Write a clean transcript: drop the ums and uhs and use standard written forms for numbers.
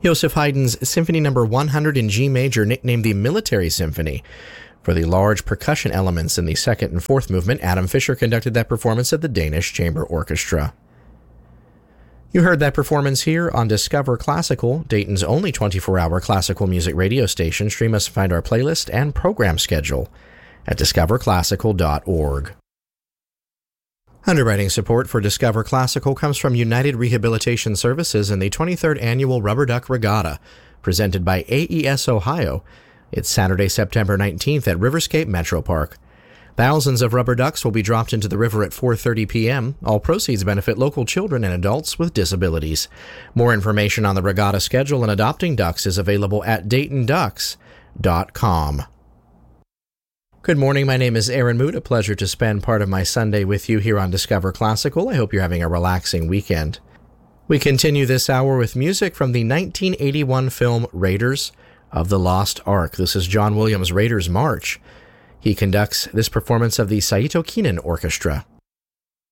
Joseph Haydn's Symphony No. 100 in G major, nicknamed the Military Symphony. For the large percussion elements in the second and fourth movement, Adam Fischer conducted that performance at the Danish Chamber Orchestra. You heard that performance here on Discover Classical, Dayton's only 24-hour classical music radio station. Stream us and find our playlist and program schedule at discoverclassical.org. Underwriting support for Discover Classical comes from United Rehabilitation Services and the 23rd Annual Rubber Duck Regatta, presented by AES Ohio. It's Saturday, September 19th at Riverscape Metro Park. Thousands of rubber ducks will be dropped into the river at 4:30 p.m. All proceeds benefit local children and adults with disabilities. More information on the regatta schedule and adopting ducks is available at DaytonDucks.com. Good morning, my name is Aaron Moot. A pleasure to spend part of my Sunday with you here on Discover Classical. I hope you're having a relaxing weekend. We continue this hour with music from the 1981 film Raiders of the Lost Ark. This is John Williams' Raiders March. He conducts this performance of the Saito Keenan Orchestra.